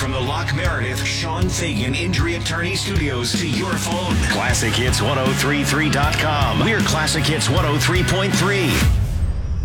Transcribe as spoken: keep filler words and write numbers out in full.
from the Lock Meredith Sean Fagan Injury Attorney Studios to your phone. Classic Hits ten thirty-three dot com. We're Classic Hits one oh three point three.